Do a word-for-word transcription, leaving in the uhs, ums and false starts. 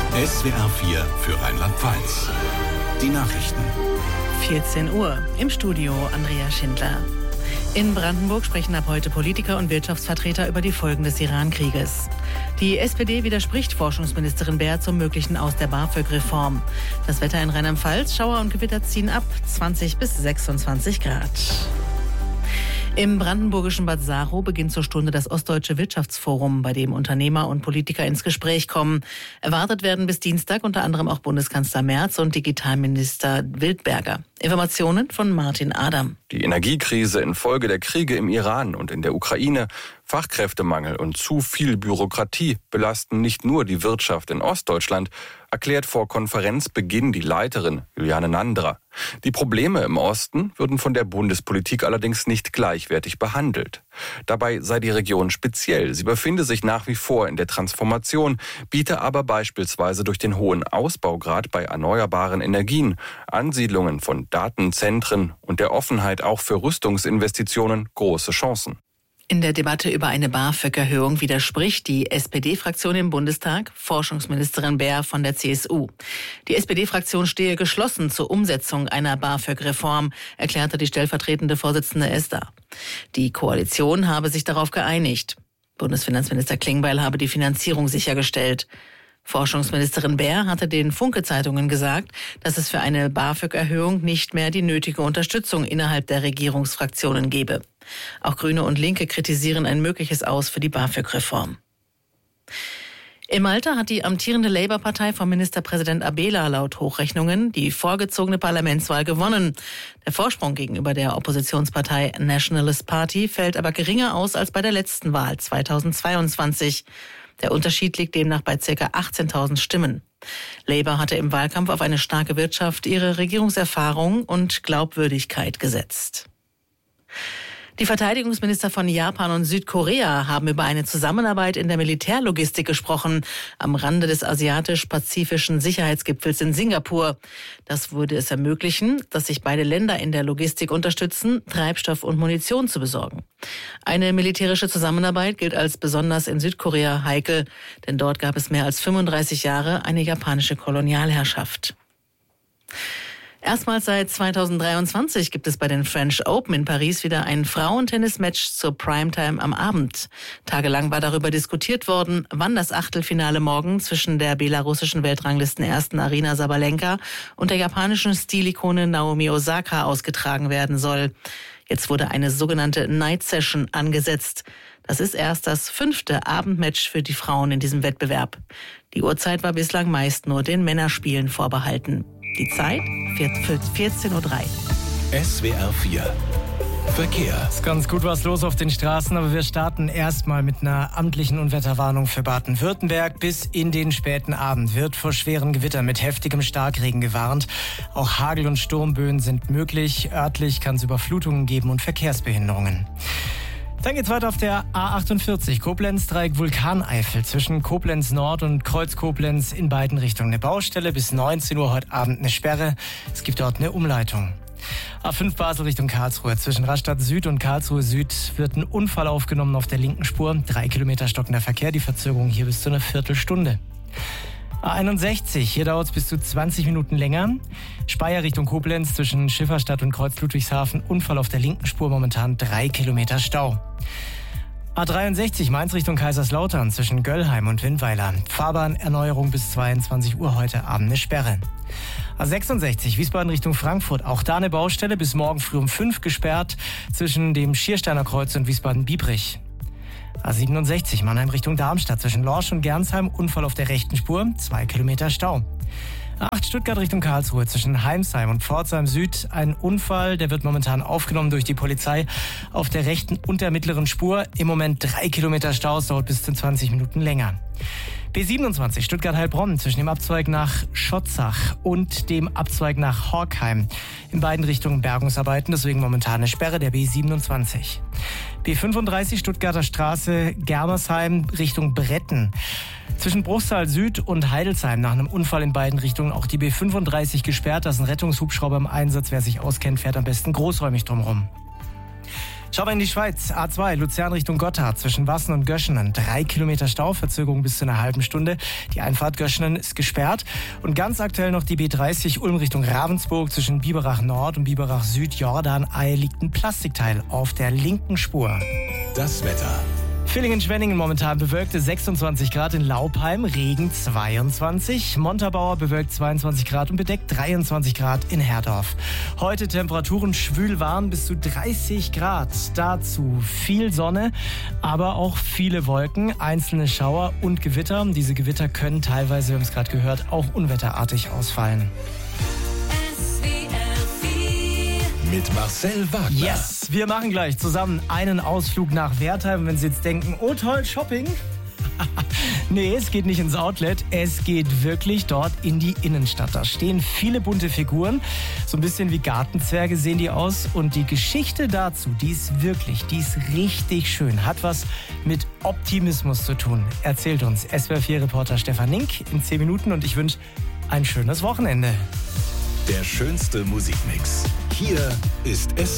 S W R vier für Rheinland-Pfalz. Die Nachrichten. vierzehn Uhr. Im Studio Andrea Schindler. In Brandenburg sprechen ab heute Politiker und Wirtschaftsvertreter über die Folgen des Iran-Krieges. Die S P D widerspricht Forschungsministerin Baer zum möglichen Aus der BAföG-Reform. Das Wetter in Rheinland-Pfalz, Schauer und Gewitter ziehen ab, zwanzig bis sechsundzwanzig Grad. Im brandenburgischen Bad Saro beginnt zur Stunde das Ostdeutsche Wirtschaftsforum, bei dem Unternehmer und Politiker ins Gespräch kommen. Erwartet werden bis Dienstag unter anderem auch Bundeskanzler Merz und Digitalminister Wildberger. Informationen von Martin Adam. Die Energiekrise infolge der Kriege im Iran und in der Ukraine, Fachkräftemangel und zu viel Bürokratie belasten nicht nur die Wirtschaft in Ostdeutschland, erklärt vor Konferenzbeginn die Leiterin Juliane Nandra. Die Probleme im Osten würden von der Bundespolitik allerdings nicht gleichwertig behandelt. Dabei sei die Region speziell. Sie befinde sich nach wie vor in der Transformation, biete aber beispielsweise durch den hohen Ausbaugrad bei erneuerbaren Energien, Ansiedlungen von Datenzentren und der Offenheit auch für Rüstungsinvestitionen große Chancen. In der Debatte über eine BAföG-Erhöhung widerspricht die S P D-Fraktion im Bundestag Forschungsministerin Baer von der C S U. Die S P D-Fraktion stehe geschlossen zur Umsetzung einer BAföG-Reform, erklärte die stellvertretende Vorsitzende Esther. Die Koalition habe sich darauf geeinigt. Bundesfinanzminister Klingbeil habe die Finanzierung sichergestellt. Forschungsministerin Baer hatte den Funke-Zeitungen gesagt, dass es für eine BAföG-Erhöhung nicht mehr die nötige Unterstützung innerhalb der Regierungsfraktionen gebe. Auch Grüne und Linke kritisieren ein mögliches Aus für die BAföG-Reform. In Malta hat die amtierende Labour-Partei von Ministerpräsident Abela laut Hochrechnungen die vorgezogene Parlamentswahl gewonnen. Der Vorsprung gegenüber der Oppositionspartei Nationalist Party fällt aber geringer aus als bei der letzten Wahl zweitausendzweiundzwanzig. Der Unterschied liegt demnach bei ca. achtzehntausend Stimmen. Labour hatte im Wahlkampf auf eine starke Wirtschaft, ihre Regierungserfahrung und Glaubwürdigkeit gesetzt. Die Verteidigungsminister von Japan und Südkorea haben über eine Zusammenarbeit in der Militärlogistik gesprochen, am Rande des asiatisch-pazifischen Sicherheitsgipfels in Singapur. Das würde es ermöglichen, dass sich beide Länder in der Logistik unterstützen, Treibstoff und Munition zu besorgen. Eine militärische Zusammenarbeit gilt als besonders in Südkorea heikel, denn dort gab es mehr als fünfunddreißig Jahre eine japanische Kolonialherrschaft. Erstmals seit zweitausenddreiundzwanzig gibt es bei den French Open in Paris wieder ein Frauentennis-Match zur Primetime am Abend. Tagelang war darüber diskutiert worden, wann das Achtelfinale morgen zwischen der belarussischen Weltranglistenersten Aryna Sabalenka und der japanischen Stilikone Naomi Osaka ausgetragen werden soll. Jetzt wurde eine sogenannte Night Session angesetzt. Das ist erst das fünfte Abendmatch für die Frauen in diesem Wettbewerb. Die Uhrzeit war bislang meist nur den Männerspielen vorbehalten. Die Zeit vierzehn Uhr drei. S W R vier Verkehr. Ist ganz gut was los auf den Straßen, aber wir starten erstmal mit einer amtlichen Unwetterwarnung für Baden-Württemberg. Bis in den späten Abend wird vor schweren Gewittern mit heftigem Starkregen gewarnt. Auch Hagel- und Sturmböen sind möglich. Örtlich kann es Überflutungen geben und Verkehrsbehinderungen. Dann geht's weiter auf der A achtundvierzig, Koblenz-Dreieck Vulkaneifel, zwischen Koblenz Nord und Kreuz Koblenz in beiden Richtungen. Eine Baustelle, bis neunzehn Uhr heute Abend eine Sperre. Es gibt dort eine Umleitung. A fünf Basel Richtung Karlsruhe, zwischen Rastatt Süd und Karlsruhe Süd wird ein Unfall aufgenommen auf der linken Spur. Drei Kilometer stockender Verkehr, die Verzögerung hier bis zu einer Viertelstunde. A einundsechzig, hier dauert es bis zu zwanzig Minuten länger. Speyer Richtung Koblenz zwischen Schifferstadt und Kreuz Ludwigshafen. Unfall auf der linken Spur, momentan drei Kilometer Stau. A dreiundsechzig, Mainz Richtung Kaiserslautern zwischen Göllheim und Windweiler. Fahrbahnerneuerung bis zweiundzwanzig Uhr heute Abend eine Sperre. A sechsundsechzig, Wiesbaden Richtung Frankfurt. Auch da eine Baustelle, bis morgen früh um fünf gesperrt zwischen dem Schiersteiner Kreuz und Wiesbaden-Biebrich. A siebenundsechzig, Mannheim Richtung Darmstadt, zwischen Lorsch und Gernsheim, Unfall auf der rechten Spur, zwei Kilometer Stau. A acht, Stuttgart Richtung Karlsruhe, zwischen Heimsheim und Pforzheim Süd, ein Unfall, der wird momentan aufgenommen durch die Polizei auf der rechten und der mittleren Spur. Im Moment drei Kilometer Stau, es dauert bis zu zwanzig Minuten länger. B siebenundzwanzig, Stuttgart-Heilbronn, zwischen dem Abzweig nach Schotzach und dem Abzweig nach Horkheim. In beiden Richtungen Bergungsarbeiten, deswegen momentan eine Sperre der B siebenundzwanzig. B fünfunddreißig, Stuttgarter Straße, Germersheim Richtung Bretten. Zwischen Bruchsal Süd und Heidelsheim nach einem Unfall in beiden Richtungen auch die B fünfunddreißig gesperrt. Da ist ein Rettungshubschrauber im Einsatz. Wer sich auskennt, fährt am besten großräumig drumherum. Schauen wir in die Schweiz. A zwei, Luzern Richtung Gotthard, zwischen Wassen und Göschenen. Drei Kilometer Stau, Verzögerung bis zu einer halben Stunde. Die Einfahrt Göschenen ist gesperrt. Und ganz aktuell noch die B dreißig, Ulm Richtung Ravensburg, zwischen Biberach Nord und Biberach Süd, Jordan-Ei, liegt ein Plastikteil auf der linken Spur. Das Wetter. Villingen-Schwenningen momentan bewölkte sechsundzwanzig Grad, in Laupheim Regen zweiundzwanzig, Montabaur bewölkt zweiundzwanzig Grad und bedeckt dreiundzwanzig Grad in Herdorf. Heute Temperaturen schwül warm bis zu dreißig Grad, dazu viel Sonne, aber auch viele Wolken, einzelne Schauer und Gewitter. Diese Gewitter können teilweise, wir haben es gerade gehört, auch unwetterartig ausfallen. Mit Marcel Wagner. Yes, wir machen gleich zusammen einen Ausflug nach Wertheim. Wenn Sie jetzt denken, oh toll, Shopping. Nee, es geht nicht ins Outlet, es geht wirklich dort in die Innenstadt. Da stehen viele bunte Figuren, so ein bisschen wie Gartenzwerge sehen die aus. Und die Geschichte dazu, die ist wirklich, die ist richtig schön. Hat was mit Optimismus zu tun, erzählt uns S W R vier-Reporter Stefan Nink in zehn Minuten. Und ich wünsche ein schönes Wochenende. Der schönste Musikmix. Hier ist S W R